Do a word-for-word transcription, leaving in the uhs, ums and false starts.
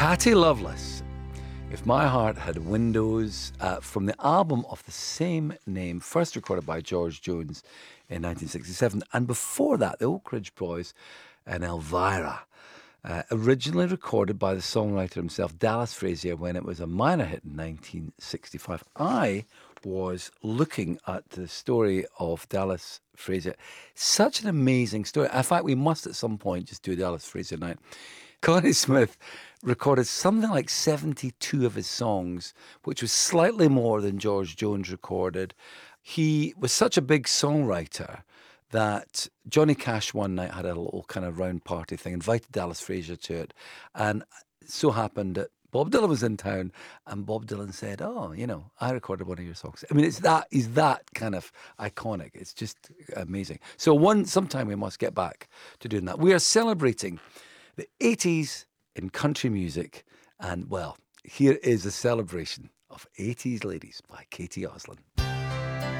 Patty Loveless, If My Heart Had Windows, uh, from the album of the same name, first recorded by George Jones in nineteen sixty-seven. And before that, the Oak Ridge Boys and Elvira, uh, originally recorded by the songwriter himself, Dallas Frazier, when it was a minor hit in nineteen sixty-five. I was looking at the story of Dallas Frazier. Such an amazing story. In fact, we must at some point just do Dallas Frazier night. Connie Smith recorded something like seventy-two of his songs, which was slightly more than George Jones recorded. He was such a big songwriter that Johnny Cash one night had a little kind of round party thing, invited Dallas Frazier to it, and it so happened that Bob Dylan was in town, and Bob Dylan said, "Oh, you know, I recorded one of your songs." I mean, it's that he's that kind of iconic. It's just amazing. So one sometime we must get back to doing that. We are celebrating the eighties in country music, and well, here is a celebration of eighties Ladies by Katie Oslin.